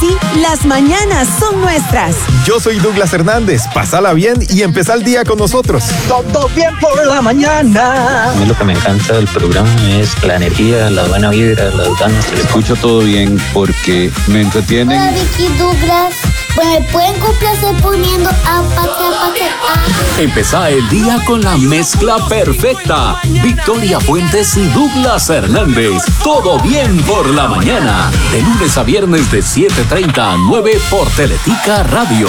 sí, las mañanas son nuestras. Yo soy Douglas Hernández. Pásala bien y empezá el día con nosotros. Todo bien por la mañana. A mí lo que me encanta del programa es la energía, la buena vibra, las ganas. Escucho todo bien porque me entretienen. Hola, Vicky, Douglas. Pues me pueden complacer poniendo Empezá el día con la mezcla perfecta. Victoria Fuentes y Douglas Hernández. Todo bien por la mañana. De lunes a viernes de 7:30 a 9 por Teletica Radio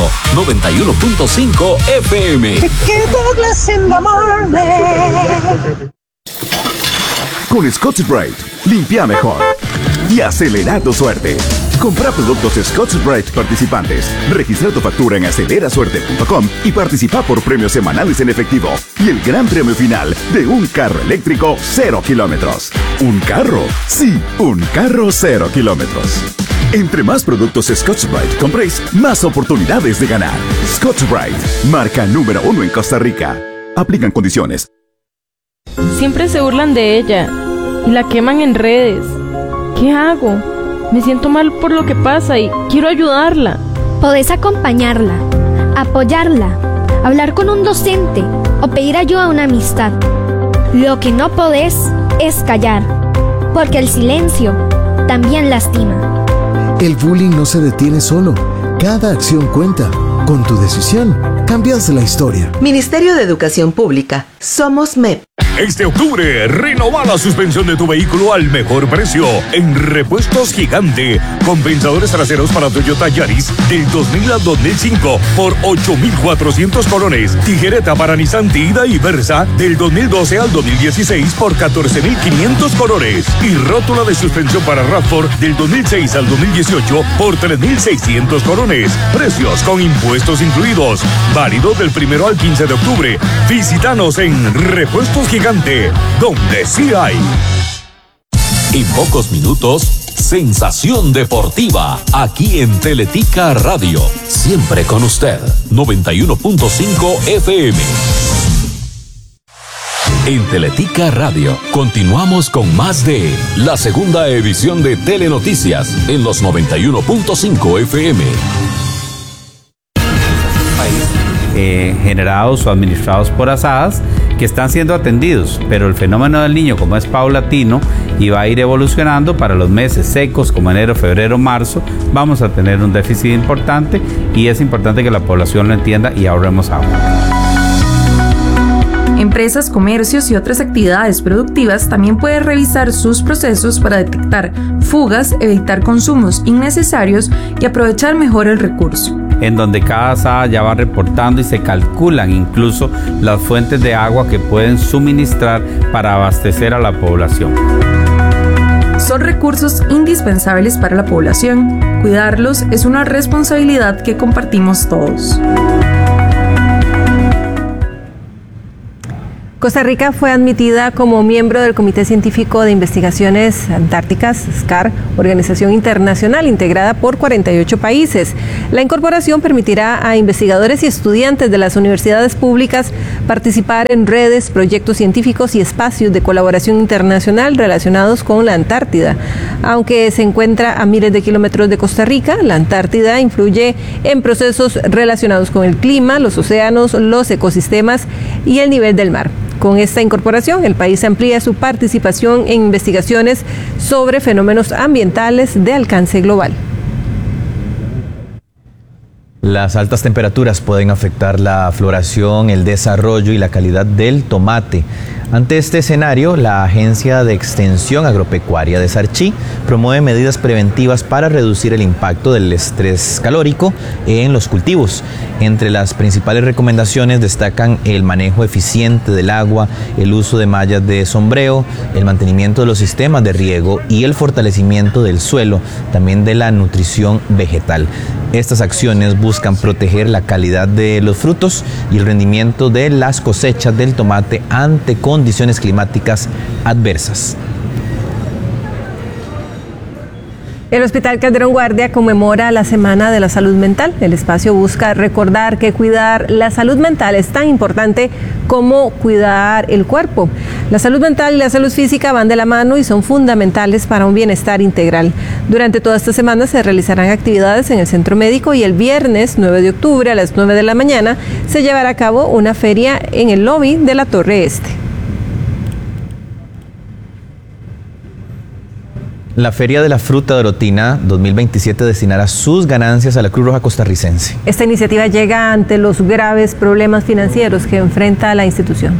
91.5 FM. Douglas in the morning. Con Scotch-Brite, limpia mejor y acelera tu suerte. Compra productos Scotch-Brite participantes. Registra tu factura en acelerasuerte.com y participa por premios semanales en efectivo y el gran premio final de un carro eléctrico 0 kilómetros. ¿Un carro? Sí, un carro 0 kilómetros. Entre más productos Scotch-Brite compréis, más oportunidades de ganar. Scotch-Brite, marca número 1 en Costa Rica. Aplican condiciones. Siempre se burlan de ella y la queman en redes. ¿Qué hago? Me siento mal por lo que pasa y quiero ayudarla. Podés acompañarla, apoyarla, hablar con un docente o pedir ayuda a una amistad. Lo que no podés es callar, porque el silencio también lastima. El bullying no se detiene solo. Cada acción cuenta. Con tu decisión, cambias la historia. Ministerio de Educación Pública. Somos MEP. Este octubre, renova la suspensión de tu vehículo al mejor precio en Repuestos Gigante. Compensadores traseros para Toyota Yaris del 2000 al 2005 por 8,400 colones. Tijereta para Nissan Tiida y Versa del 2012 al 2016 por 14,500 colones. Y rótula de suspensión para RAV4 del 2006 al 2018 por 3,600 colones. Precios con impuestos incluidos. Válido del 1 al 15 de octubre. Visítanos en Repuestos Gigante, donde sí hay. En pocos minutos, Sensación Deportiva, aquí en Teletica Radio. Siempre con usted, 91.5 FM. En Teletica Radio, continuamos con más de la segunda edición de Telenoticias en los 91.5 FM. Generados o administrados por asadas que están siendo atendidos, pero el fenómeno del niño, como es paulatino y va a ir evolucionando, para los meses secos como enero, febrero, marzo vamos a tener un déficit importante y es importante que la población lo entienda y ahorremos agua. Empresas, comercios y otras actividades productivas también pueden revisar sus procesos para detectar fugas, evitar consumos innecesarios y aprovechar mejor el recurso. En donde cada asada ya va reportando y se calculan incluso las fuentes de agua que pueden suministrar para abastecer a la población. Son recursos indispensables para la población. Cuidarlos es una responsabilidad que compartimos todos. Costa Rica fue admitida como miembro del Comité Científico de Investigaciones Antárticas, SCAR, organización internacional integrada por 48 países. La incorporación permitirá a investigadores y estudiantes de las universidades públicas participar en redes, proyectos científicos y espacios de colaboración internacional relacionados con la Antártida. Aunque se encuentra a miles de kilómetros de Costa Rica, la Antártida influye en procesos relacionados con el clima, los océanos, los ecosistemas y el nivel del mar. Con esta incorporación, el país amplía su participación en investigaciones sobre fenómenos ambientales de alcance global. Las altas temperaturas pueden afectar la floración, el desarrollo y la calidad del tomate. Ante este escenario, la Agencia de Extensión Agropecuaria de Sarchí promueve medidas preventivas para reducir el impacto del estrés calórico en los cultivos. Entre las principales recomendaciones destacan el manejo eficiente del agua, el uso de mallas de sombreo, el mantenimiento de los sistemas de riego y el fortalecimiento del suelo, también de la nutrición vegetal. Estas acciones buscan proteger la calidad de los frutos y el rendimiento de las cosechas del tomate ante condiciones climáticas adversas. El Hospital Calderón Guardia conmemora la Semana de la Salud Mental. El espacio busca recordar que cuidar la salud mental es tan importante como cuidar el cuerpo. La salud mental y la salud física van de la mano y son fundamentales para un bienestar integral. Durante toda esta semana se realizarán actividades en el centro médico y el viernes 9 de octubre a las 9 de la mañana se llevará a cabo una feria en el lobby de la Torre Este. La Feria de la Fruta de Orotina 2027 destinará sus ganancias a la Cruz Roja Costarricense. Esta iniciativa llega ante los graves problemas financieros que enfrenta la institución.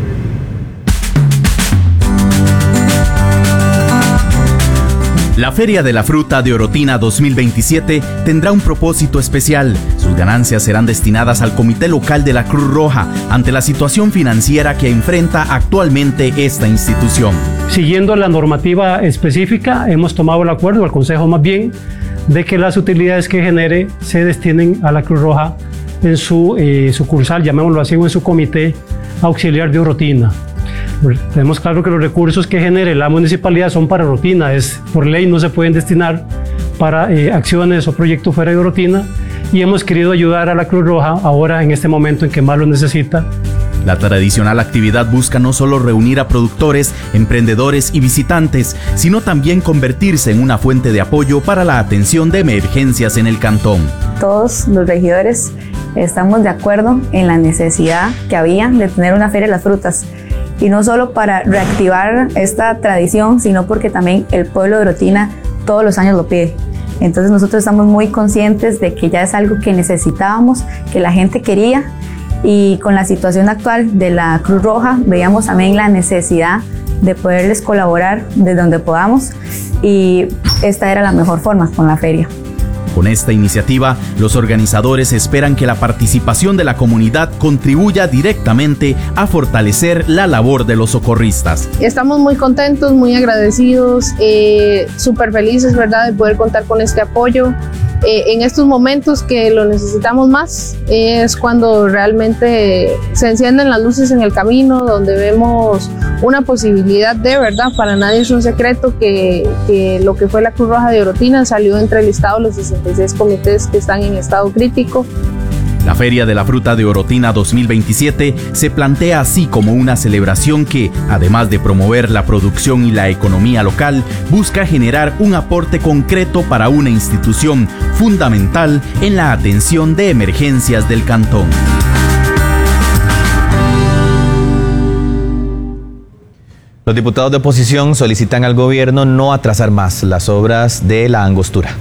La Feria de la Fruta de Orotina 2027 tendrá un propósito especial. Sus ganancias serán destinadas al Comité Local de la Cruz Roja ante la situación financiera que enfrenta actualmente esta institución. Siguiendo la normativa específica, hemos tomado el acuerdo, al Consejo más bien, de que las utilidades que genere se destinen a la Cruz Roja en su sucursal, llamémoslo así, o en su comité auxiliar de Orotina. Tenemos claro que los recursos que genere la municipalidad son para Orotina, por ley no se pueden destinar para acciones o proyectos fuera de Orotina, y hemos querido ayudar a la Cruz Roja ahora en este momento en que más lo necesita. La tradicional actividad busca no solo reunir a productores, emprendedores y visitantes, sino también convertirse en una fuente de apoyo para la atención de emergencias en el cantón. Todos los regidores estamos de acuerdo en la necesidad que había de tener una Feria de las Frutas. Y no solo para reactivar esta tradición, sino porque también el pueblo de Orotina todos los años lo pide. Entonces nosotros estamos muy conscientes de que ya es algo que necesitábamos, que la gente quería, y con la situación actual de la Cruz Roja veíamos también la necesidad de poderles colaborar desde donde podamos, y esta era la mejor forma con la feria. Con esta iniciativa, los organizadores esperan que la participación de la comunidad contribuya directamente a fortalecer la labor de los socorristas. Estamos muy contentos, muy agradecidos, súper felices, ¿verdad?, de poder contar con este apoyo. En estos momentos que lo necesitamos más es cuando realmente se encienden las luces en el camino, donde vemos una posibilidad de verdad. Para nadie es un secreto que lo que fue la Cruz Roja de Orotina salió entre el listado de los 66 comités que están en estado crítico. La Feria de la Fruta de Orotina 2027 se plantea así como una celebración que, además de promover la producción y la economía local, busca generar un aporte concreto para una institución fundamental en la atención de emergencias del cantón. Los diputados de oposición solicitan al gobierno no atrasar más las obras de la Angostura.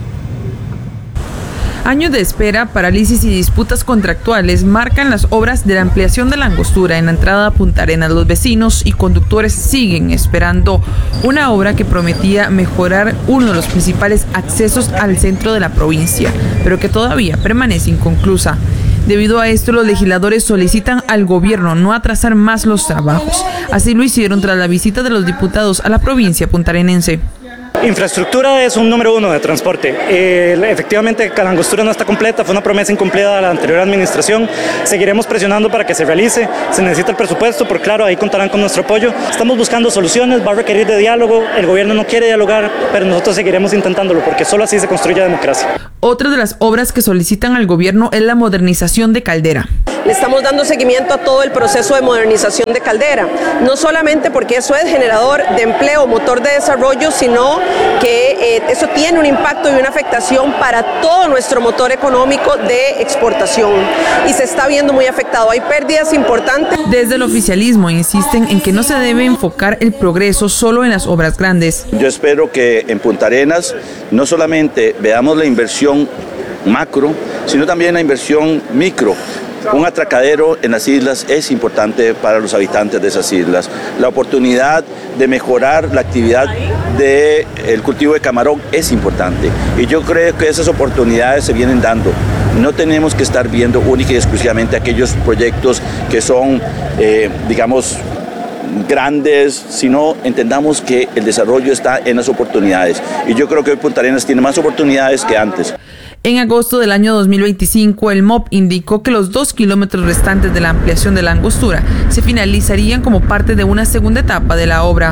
Años de espera, parálisis y disputas contractuales marcan las obras de la ampliación de la Angostura en la entrada a Punta Arenas. Los vecinos y conductores siguen esperando una obra que prometía mejorar uno de los principales accesos al centro de la provincia, pero que todavía permanece inconclusa. Debido a esto, los legisladores solicitan al gobierno no atrasar más los trabajos. Así lo hicieron tras la visita de los diputados a la provincia puntarenense. Infraestructura es un número uno de transporte. Efectivamente, la Angostura no está completa, fue una promesa incumplida de la anterior administración. Seguiremos presionando para que se realice. Se necesita el presupuesto, pero claro, ahí contarán con nuestro apoyo. Estamos buscando soluciones, va a requerir de diálogo. El gobierno no quiere dialogar, pero nosotros seguiremos intentándolo, porque solo así se construye democracia. Otra de las obras que solicitan al gobierno es la modernización de Caldera. Le estamos dando seguimiento a todo el proceso de modernización de Caldera, no solamente porque eso es generador de empleo, motor de desarrollo, sino que eso tiene un impacto y una afectación para todo nuestro motor económico de exportación, y se está viendo muy afectado. Hay pérdidas importantes. Desde el oficialismo insisten en que no se debe enfocar el progreso solo en las obras grandes. Yo espero que en Punta Arenas no solamente veamos la inversión macro, sino también la inversión micro. Un atracadero en las islas es importante para los habitantes de esas islas. La oportunidad de mejorar la actividad del cultivo de camarón es importante, y yo creo que esas oportunidades se vienen dando. No tenemos que estar viendo única y exclusivamente aquellos proyectos que son, digamos, grandes, sino entendamos que el desarrollo está en las oportunidades, y yo creo que hoy Punta Arenas tiene más oportunidades que antes. En agosto del año 2025, el MOP indicó que los 2 kilómetros restantes de la ampliación de la Angostura se finalizarían como parte de una segunda etapa de la obra.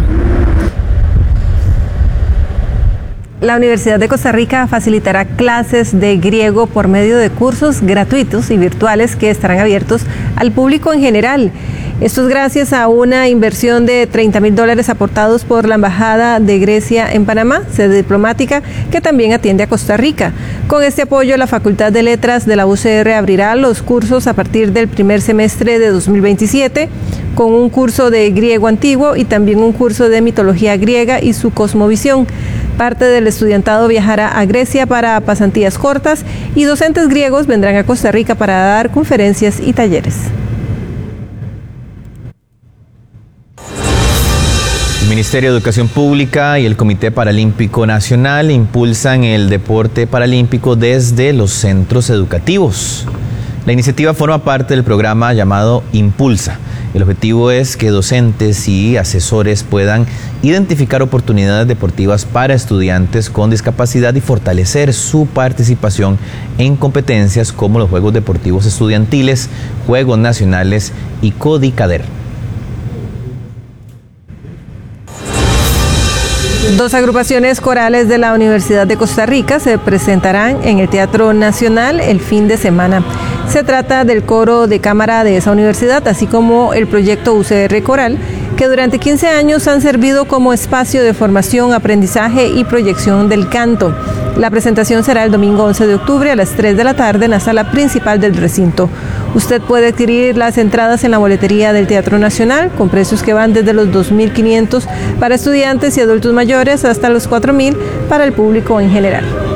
La Universidad de Costa Rica facilitará clases de griego por medio de cursos gratuitos y virtuales que estarán abiertos al público en general. Esto es gracias a una inversión de $30,000 aportados por la Embajada de Grecia en Panamá, sede diplomática que también atiende a Costa Rica. Con este apoyo, la Facultad de Letras de la UCR abrirá los cursos a partir del primer semestre de 2027, con un curso de griego antiguo y también un curso de mitología griega y su cosmovisión. Parte del estudiantado viajará a Grecia para pasantías cortas y docentes griegos vendrán a Costa Rica para dar conferencias y talleres. El Ministerio de Educación Pública y el Comité Paralímpico Nacional impulsan el deporte paralímpico desde los centros educativos. La iniciativa forma parte del programa llamado Impulsa. El objetivo es que docentes y asesores puedan identificar oportunidades deportivas para estudiantes con discapacidad y fortalecer su participación en competencias como los Juegos Deportivos Estudiantiles, Juegos Nacionales y Codicader. Dos agrupaciones corales de la Universidad de Costa Rica se presentarán en el Teatro Nacional el fin de semana. Se trata del coro de cámara de esa universidad, así como el proyecto UCR Coral, que durante 15 años han servido como espacio de formación, aprendizaje y proyección del canto. La presentación será el domingo 11 de octubre a las 3 de la tarde en la sala principal del recinto. Usted puede adquirir las entradas en la boletería del Teatro Nacional con precios que van desde los $2,500 para estudiantes y adultos mayores hasta los $4,000 para el público en general.